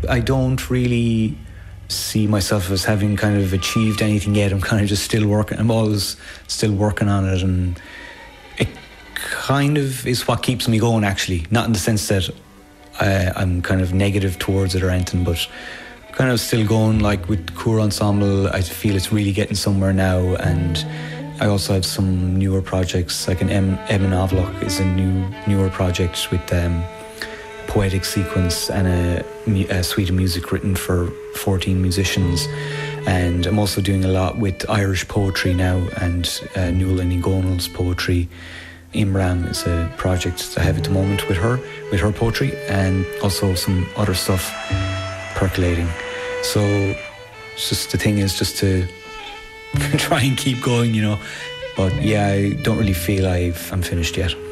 I don't really see myself as having kind of achieved anything yet. I'm kind of just still working. I'm always still working on it, and it kind of is what keeps me going, actually. Not in the sense that I'm kind of negative towards it or anything, but kind of still going. Like with Cúr Ensemble, I feel it's really getting somewhere now, and I also have some newer projects, like an Eben Avloch is a newer project with poetic sequence and a suite of music written for 14 musicians. And I'm also doing a lot with Irish poetry now, and Nuala Ní Dhomhnall's poetry. Imran is a project I have at the moment with her poetry, and also some other stuff percolating. So it's just, the thing is just to try and keep going, you know. But yeah, I don't really feel I'm finished yet.